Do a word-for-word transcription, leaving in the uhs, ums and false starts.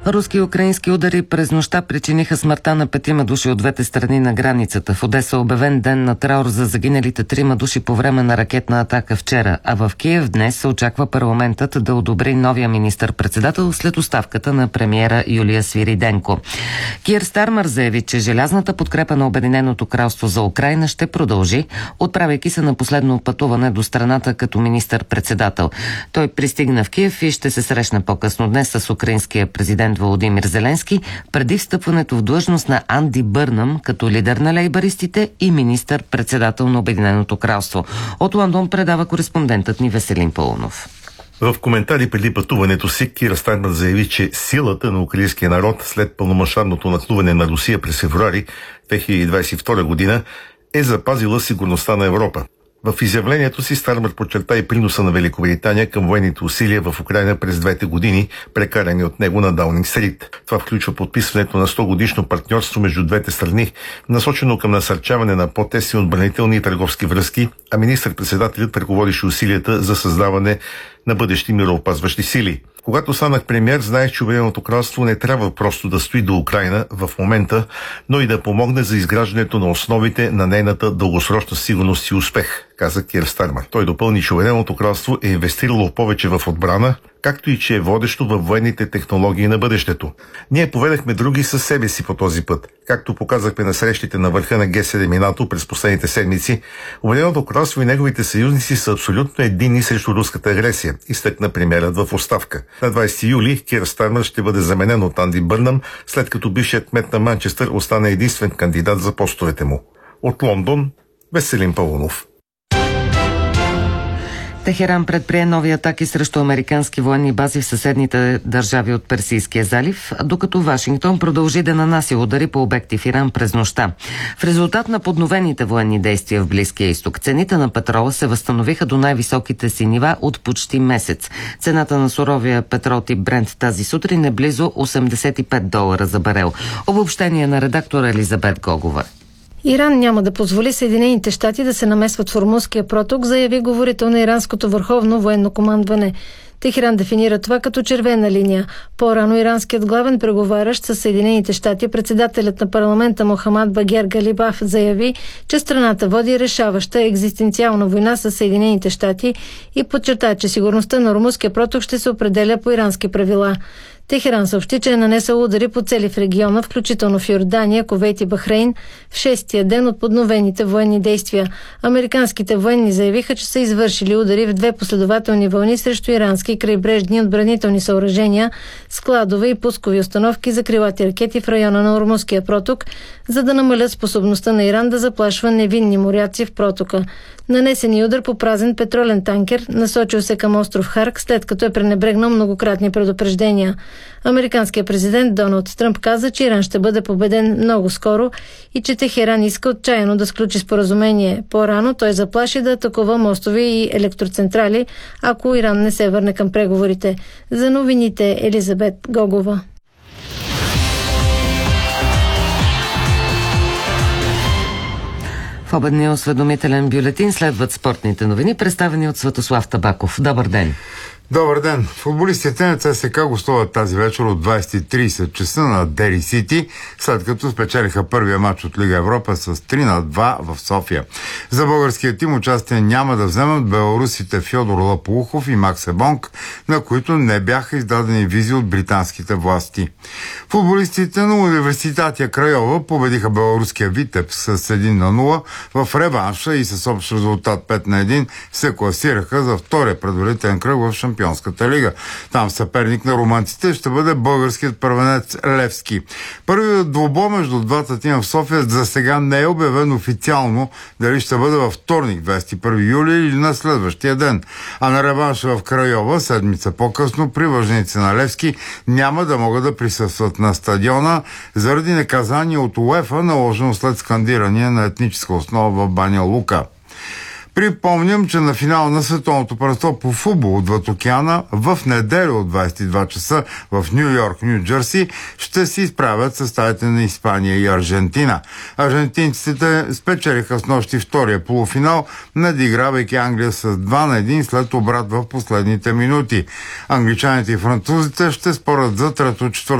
Руски и украински удари през нощта причиниха смъртта на петима души от двете страни на границата. В Одеса е обявен ден на траур за загиналите трима души по време на ракетна атака вчера, а в Киев днес се очаква парламентът да одобри новия министър-председател след оставката на премиера Юлия Свириденко. Кир Стармер заяви, че желязната подкрепа на Обединеното кралство за Украйна ще продължи, отправяйки се на последно пътуване до страната като министър-председател. Той пристигна в Киев и ще се срещне по-късно днес с украинския президент Володимир Зеленски преди встъпването в длъжност на Анди Бърнъм като лидер на лейбаристите и министър-председател на Обединеното кралство. От Лондон предава кореспондентът ни Веселин Паунов. В коментари преди пътуването си Кир Стармер заяви, че силата на украинския народ след пълномащабното нахлуване на Русия през февруари две хиляди двадесет и втора година е запазила сигурността на Европа. В изявлението си Стармер подчерта и приноса на Великобритания към военните усилия в Украйна през двете години, прекарани от него на Даунинг Стрит. Това включва подписването на сто годишно партньорство между двете страни, насочено към насърчаване на по-тесни отбранителни и търговски връзки, а министър-председателят ръководеше усилията за създаване на бъдещи мироопазващи сили. Когато станах премиер, знаех, че Обединеното кралство не трябва просто да стои до Украйна в момента, но и да помогне за изграждането на основите на нейната дългосрочна сигурност и успех, каза Кир Стармер. Той допълни, че Обединеното кралство е инвестирало повече в отбрана, както и че е водещо във военните технологии на бъдещето. Ние поведахме други със себе си по този път. Както показахме на срещите на върха на Ге седем и НАТО през последните седмици, Обединеното кралство и неговите съюзници са абсолютно единни срещу руската агресия, изтъкна премиерът в оставка. На двадесети юли Кир Стармер ще бъде заменен от Анди Бърнъм, след като бившият кмет на Манчестър остане единствен кандидат за постовете му. От Лондон, Веселин Паунов. Техеран предприе нови атаки срещу американски военни бази в съседните държави от Персийския залив, докато Вашингтон продължи да нанася удари по обекти в Иран през нощта. В резултат на подновените военни действия в Близкия изток, цените на петрола се възстановиха до най-високите си нива от почти месец. Цената на суровия петрол тип Брент тази сутрин е близо осемдесет и пет долара за барел. Обобщение на редактора Елизабет Гогова. Иран няма да позволи Съединените щати да се намесват в Ормузския проток, заяви говорител на иранското върховно военно командване. Техеран дефинира това като червена линия. По-рано иранският главен преговарящ със Съединените щати, председателят на парламента Мохамад Багер Галибаф, заяви, че страната води решаваща екзистенциална война с Съединените щати и подчерта, че сигурността на Ормузския проток ще се определя по ирански правила. Техеран съобщи, че е нанесъл удари по цели в региона, включително в Йордания, Кувейт и Бахрейн, в шестия ден от подновените военни действия. Американските военни заявиха, че са извършили удари в две последователни вълни срещу ирански крайбрежни отбранителни съоръжения, складове и пускови установки за крилати ракети в района на Ормузския проток, за да намалят способността на Иран да заплашва невинни моряци в протока. Нанесен удар по празен петролен танкер, насочил се към остров Харк, след като е пренебрегнал многократни предупреждения. Американският президент Доналд Тръмп каза, че Иран ще бъде победен много скоро и че Техеран иска отчаяно да сключи споразумение. По-рано той заплаши да атакува мостови и електроцентрали, ако Иран не се върне към преговорите. За новините Елизабет Гогова. В обедния осведомителен бюлетин следват спортните новини, представени от Светослав Табаков. Добър ден! Добър ден! Футболистите на ЦСКА гостуват тази вечер от двадесет и тридесет часа на Дери Сити, след като спечелиха първия матч от Лига Европа с три на два в София. За българския тим участие няма да вземат белорусите Фьодор Лаполухов и Макс Ебонг, на които не бяха издадени визи от британските власти. Футболистите на Университатия Крайова победиха белоруския Витебск с един на нула в реванша и с общ резултат пет на един се класираха за втория предварителен кръг в Шампионската лига. Там съперник на румънците ще бъде българският първенец Левски. Първият двубой между двата тима в София за сега не е обявен официално дали ще бъде във вторник, двадесет и първи юли или на следващия ден. А на реванша в Крайова, седмица по-късно, привърженици на Левски няма да могат да присъстват на стадиона заради наказание от УЕФА, наложено след скандиране на етническа основа в Баня Лука. Припомням, че на финал на световното първенство по футбол отвъд океана в неделя от двадесет и два часа в Ню Йорк, Ню Джерси ще се изправят съставите на Испания и Аржентина. Аржентинците спечелиха с нощи втория полуфинал, надигравайки Англия с два на един след обрат в последните минути. Англичаните и французите ще спорят за трето, четвърто